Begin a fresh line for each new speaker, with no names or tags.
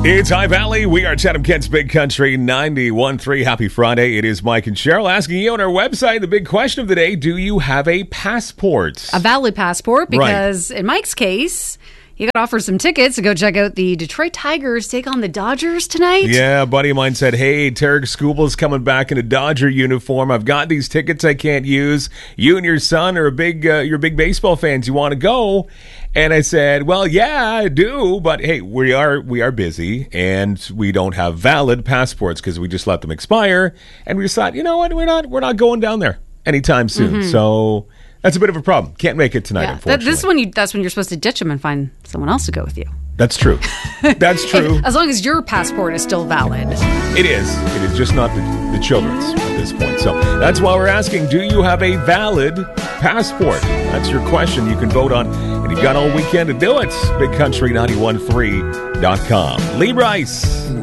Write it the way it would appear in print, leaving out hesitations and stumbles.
It's High Valley. We are Chatham Kent's Big Country 91.3. Happy Friday. It is Mike and Cheryl asking you on our website the big question of the day. Do you have a passport?
A valid passport, because in Mike's case, he got offered some tickets to go check out the Detroit Tigers take on the Dodgers tonight.
Yeah, a buddy of mine said, hey, Tarek Skubel's coming back in a Dodger uniform. I've got these tickets I can't use. You and your son are you're big baseball fans. You want to go? And I said, well, yeah, I do, but hey, we are busy and we don't have valid passports because we just let them expire. And we just thought, you know what, we're not going down there anytime soon. Mm-hmm. So that's a bit of a problem. Can't make it tonight, unfortunately.
That's when you're supposed to ditch them and find someone else to go with you.
That's true. That's true.
As long as your passport is still valid.
It is. It is just not the children's at this point. So that's why we're asking, do you have a valid passport? That's your question you can vote on. And you've got all weekend to do it. BigCountry913.com. Lee Bryce.